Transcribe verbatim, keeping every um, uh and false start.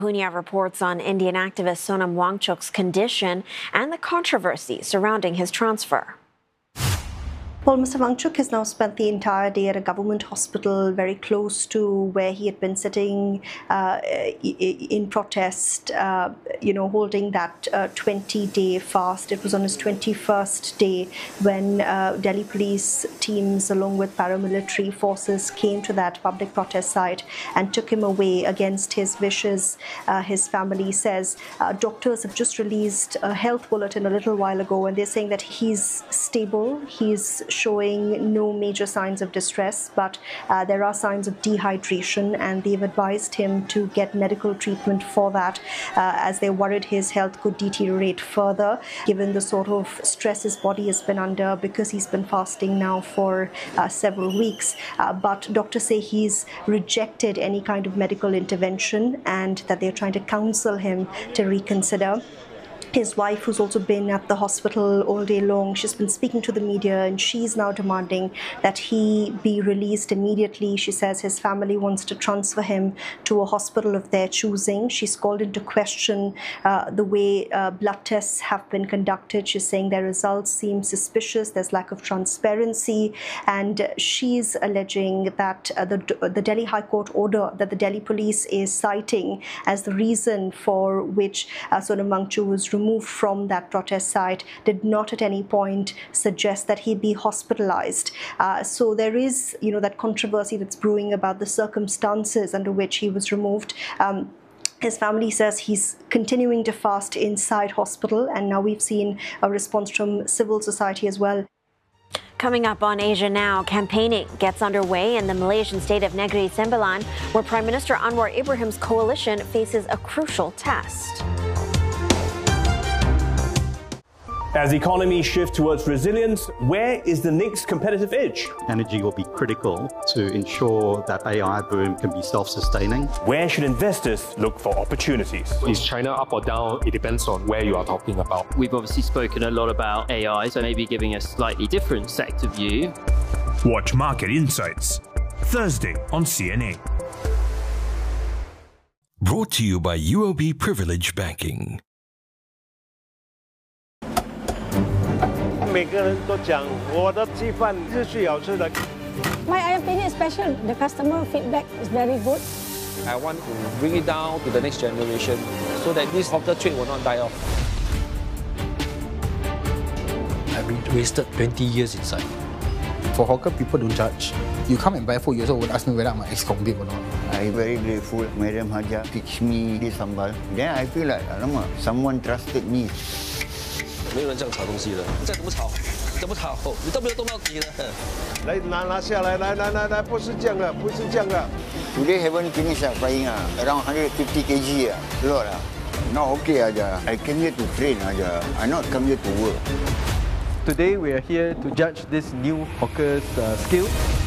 Punia reports on Indian activist Sonam Wangchuk's condition and the controversy surrounding his transfer. Well, Mister Wangchuk has now spent the entire day at a government hospital very close to where he had been sitting uh, in protest, uh, you know, holding that twenty-day uh, fast. It was on his twenty-first day when uh, Delhi police teams, along with paramilitary forces, came to that public protest site and took him away against his wishes. Uh, his family says uh, doctors have just released a health bulletin a little while ago, and they're saying that he's stable, he's showing no major signs of distress, but uh, there are signs of dehydration, and they've advised him to get medical treatment for that uh, as they're worried his health could deteriorate further given the sort of stress his body has been under because he's been fasting now for uh, several weeks. Uh, but doctors say he's rejected any kind of medical intervention and that they're trying to counsel him to reconsider. His wife, who's also been at the hospital all day long, she's been speaking to the media, and she's now demanding that he be released immediately. She says his family wants to transfer him to a hospital of their choosing. She's called into question uh, the way uh, blood tests have been conducted. She's saying their results seem suspicious, there's lack of transparency, and she's alleging that uh, the, the Delhi High Court order that the Delhi police is citing as the reason for which uh, Sonam Wangchuk was removed Moved from that protest site did not at any point suggest that he'd be hospitalized. Uh, so there is, you know, that controversy that's brewing about the circumstances under which he was removed. Um, His family says he's continuing to fast inside hospital, and now we've seen a response from civil society as well. Coming up on Asia Now, campaigning gets underway in the Malaysian state of Negeri Sembilan, where Prime Minister Anwar Ibrahim's coalition faces a crucial test. As economies shift towards resilience, where is the next competitive edge? Energy will be critical to ensure that A I boom can be self-sustaining. Where should investors look for opportunities? Is China up or down? It depends on where you are talking about. We've obviously spoken a lot about A I, so maybe giving a slightly different sector view. Watch Market Insights, Thursday on C N A. Brought to you by U O B Privilege Banking. 每个人都讲我的鸡饭是最好吃的。 My opinion is special. The customer feedback is very good. I want to bring it down to the next generation so that this hawker trade will not die off. I've been wasted twenty years inside. For hawker, people don't judge. You come and buy food, you also would ask me whether I'm an ex-convict or not. I'm very grateful. Madam Haja teach me this sambal. Then I feel like, alamak, someone trusted me. 没有人这样炒东西的，再怎么炒，怎么炒，你都没有动到底的。 来拿拿下来，来来来来，不是这样的，不是这样的。 Today haven't finished ah, frying ah, around one hundred fifty kilograms ah, lot ah. Now okay aja. I came here to train aja. I not come here to work. Today we are here to judge this new hawker's uh, skill.